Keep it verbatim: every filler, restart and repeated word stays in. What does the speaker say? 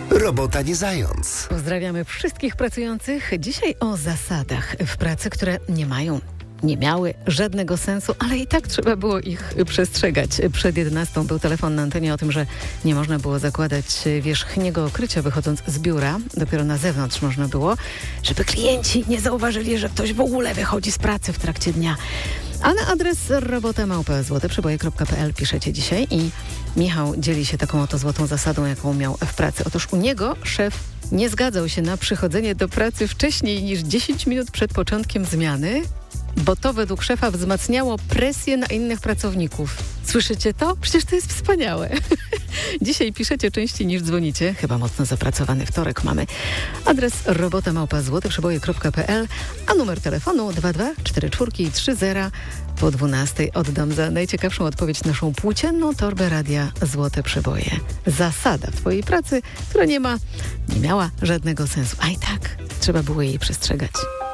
Robota nie zając. Pozdrawiamy wszystkich pracujących. Dzisiaj o zasadach w pracy, które nie mają, nie miały żadnego sensu, ale i tak trzeba było ich przestrzegać. Przed jedenastą był telefon na antenie o tym, że nie można było zakładać wierzchniego okrycia wychodząc z biura. Dopiero na zewnątrz można było, żeby klienci nie zauważyli, że ktoś w ogóle wychodzi z pracy w trakcie dnia. A na adres robota małpa złote przeboje kropka p l piszecie dzisiaj i Michał dzieli się taką oto złotą zasadą, jaką miał w pracy. Otóż u niego szef nie zgadzał się na przychodzenie do pracy wcześniej niż dziesięć minut przed początkiem zmiany, bo to według szefa wzmacniało presję na innych pracowników. Słyszycie to? Przecież to jest wspaniałe. Dzisiaj piszecie częściej niż dzwonicie. Chyba mocno zapracowany wtorek mamy. Adres robota małpa złote przeboje kropka p l, a numer telefonu dwa dwa cztery cztery trzy zero. Po dwunastej oddam za najciekawszą odpowiedź naszą płócienną torbę radia Złote Przeboje. Zasada w twojej pracy, która nie ma, nie miała żadnego sensu, a i tak trzeba było jej przestrzegać.